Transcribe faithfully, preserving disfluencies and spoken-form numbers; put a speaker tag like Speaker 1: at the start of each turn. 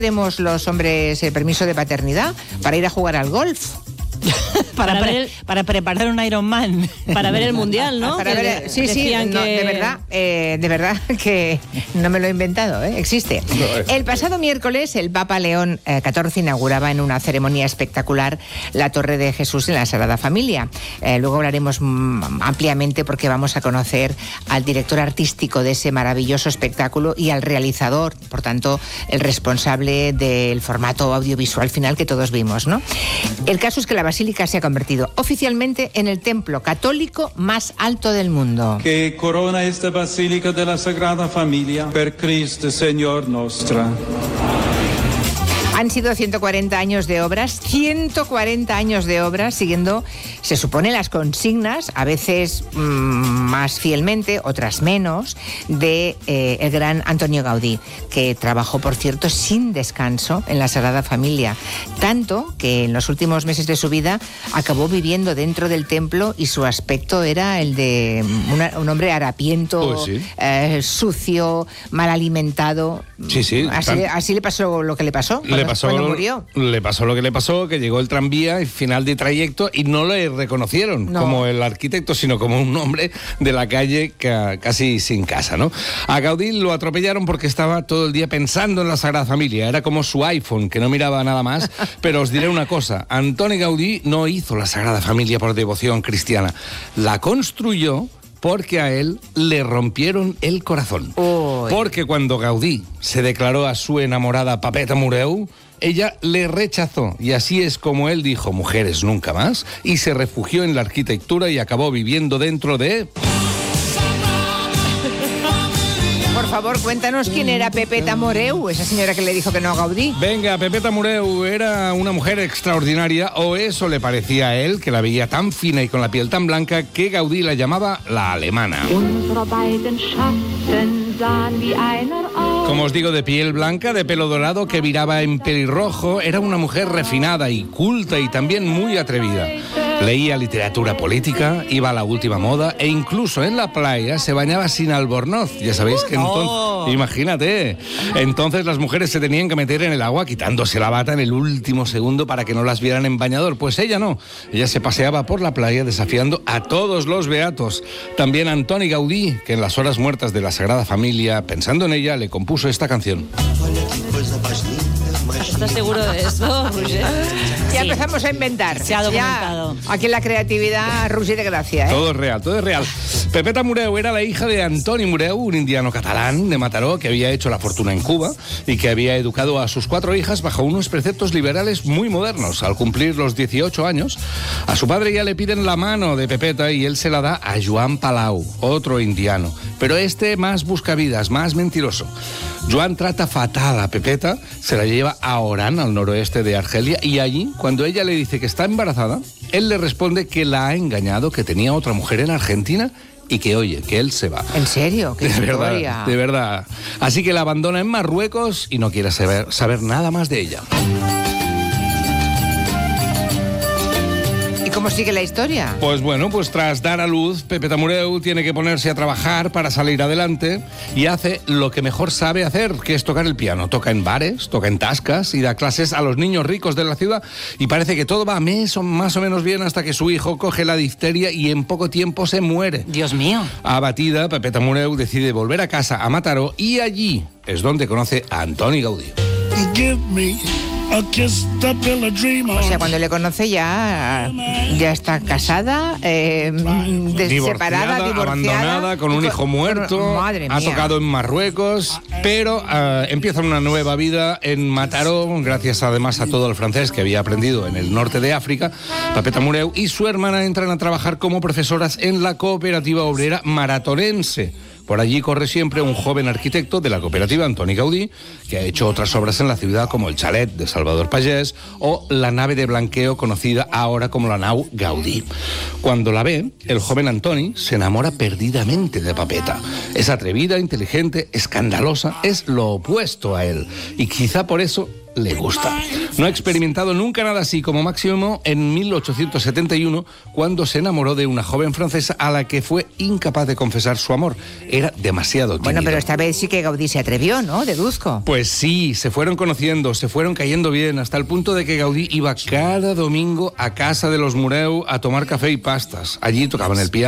Speaker 1: Tenemos los hombres el permiso de paternidad para ir a jugar al golf.
Speaker 2: para, para, pre, para preparar un Ironman, para ver el mundial, ¿no?
Speaker 1: Para ver, sí, sí, no, que... de verdad, eh, de verdad que no me lo he inventado, ¿eh? Existe. El pasado miércoles el Papa León catorce inauguraba en una ceremonia espectacular la Torre de Jesús en la Sagrada Familia. Eh, luego hablaremos ampliamente porque vamos a conocer al director artístico de ese maravilloso espectáculo y al realizador, por tanto, el responsable del formato audiovisual final que todos vimos, ¿no? El caso es que la Basílica se ha convertido oficialmente en el templo católico más alto del mundo.
Speaker 3: Que corona esta Basílica de la Sagrada Familia per Cristo Señor Nostra.
Speaker 1: Han sido ciento cuarenta años de obras, ciento cuarenta años de obras, siguiendo, se supone, las consignas, a veces mmm, más fielmente, otras menos, de eh, el gran Antonio Gaudí, que trabajó, por cierto, sin descanso en la Sagrada Familia, tanto que en los últimos meses de su vida acabó viviendo dentro del templo y su aspecto era el de una, un hombre harapiento, oh, sí. eh, sucio, mal alimentado.
Speaker 4: Sí, sí.
Speaker 1: Así, tan... así le pasó lo que le pasó.
Speaker 4: Le pasó,
Speaker 1: cuando murió.
Speaker 4: Le pasó lo que le pasó, que llegó el tranvía y final de trayecto y no le reconocieron no. como el arquitecto, sino como un hombre de la calle que, casi sin casa, ¿no? A Gaudí lo atropellaron porque estaba todo el día pensando en la Sagrada Familia. Era como su iPhone, que no miraba nada más. Pero os diré una cosa, Antoni Gaudí no hizo la Sagrada Familia por devoción cristiana. La construyó porque a él le rompieron el corazón. Uy. Porque cuando Gaudí se declaró a su enamorada Pepeta Mureu, ella le rechazó y así es como él dijo mujeres nunca más y se refugió en la arquitectura y acabó viviendo dentro de...
Speaker 1: Por favor, cuéntanos quién era Pepeta Mureu, esa señora que le dijo que no a Gaudí.
Speaker 4: Venga, Pepeta Mureu era una mujer extraordinaria, o eso le parecía a él, que la veía tan fina y con la piel tan blanca que Gaudí la llamaba la alemana. Como os digo, de piel blanca, de pelo dorado que viraba en pelirrojo, era una mujer refinada y culta y también muy atrevida. Leía literatura política, iba a la última moda e incluso en la playa se bañaba sin albornoz. Ya sabéis que entonces, oh. imagínate, entonces las mujeres se tenían que meter en el agua quitándose la bata en el último segundo para que no las vieran en bañador. Pues ella no, ella se paseaba por la playa desafiando a todos los beatos. También Antoni Gaudí, que en las horas muertas de la Sagrada Familia, pensando en ella, le compuso esta canción.
Speaker 2: ¿Estás seguro de eso, Roger?
Speaker 1: Ya sí. Empezamos a inventar.
Speaker 2: Se ha documentado.
Speaker 1: Ya, aquí en la creatividad, Roger de Gracia, ¿eh?
Speaker 4: Todo es real, todo es real. Pepeta Mureu era la hija de Antoni Mureu, un indiano catalán de Mataró que había hecho la fortuna en Cuba y que había educado a sus cuatro hijas bajo unos preceptos liberales muy modernos. Al cumplir los dieciocho años, a su padre ya le piden la mano de Pepeta y él se la da a Joan Palau, otro indiano, pero este más buscavidas, más mentiroso. Joan trata fatal a Pepeta, se la lleva a Orán, al noroeste de Argelia, y allí, cuando ella le dice que está embarazada, él le responde que la ha engañado, que tenía otra mujer en Argentina y que, oye, que él se va.
Speaker 1: ¿En serio? ¿Qué
Speaker 4: de
Speaker 1: historia?
Speaker 4: verdad, de verdad. Así que la abandona en Marruecos y no quiere saber, saber nada más de ella.
Speaker 1: ¿Cómo sigue la historia?
Speaker 4: Pues bueno, pues tras dar a luz, Pepeta Mureu tiene que ponerse a trabajar para salir adelante y hace lo que mejor sabe hacer, que es tocar el piano. Toca en bares, toca en tascas y da clases a los niños ricos de la ciudad y parece que todo va más o menos bien hasta que su hijo coge la difteria y en poco tiempo se muere.
Speaker 2: Dios mío.
Speaker 4: Abatida, Pepeta Mureu decide volver a casa a Mataró y allí es donde conoce a Antoni Gaudí.
Speaker 1: Give me a kiss to build a dream on. O sea, cuando le conoce ya, ya está casada, eh,
Speaker 4: divorciada,
Speaker 1: separada, divorciada,
Speaker 4: abandonada, con un hijo muerto.
Speaker 1: Madre mía.
Speaker 4: Ha tocado en Marruecos, pero uh, empieza una nueva vida en Mataró, gracias además a todo el francés que había aprendido en el norte de África. Pepeta Mureu y su hermana entran a trabajar como profesoras en la cooperativa obrera maratonense. Por allí corre siempre un joven arquitecto de la cooperativa, Antoni Gaudí, que ha hecho otras obras en la ciudad como el Chalet de Salvador Pagès o la nave de blanqueo conocida ahora como la nau Gaudí. Cuando la ve, el joven Antoni se enamora perdidamente de Pepeta. Es atrevida, inteligente, escandalosa, es lo opuesto a él. Y quizá por eso le gusta. No ha experimentado nunca nada así, como máximo en mil ochocientos setenta y uno, cuando se enamoró de una joven francesa a la que fue incapaz de confesar su amor. Era demasiado tímido.
Speaker 1: Bueno, pero esta vez sí que Gaudí se atrevió, ¿no? Deduzco.
Speaker 4: Pues sí, se fueron conociendo, se fueron cayendo bien, hasta el punto de que Gaudí iba cada domingo a casa de los Mureu a tomar café y pastas. Allí tocaban el piano.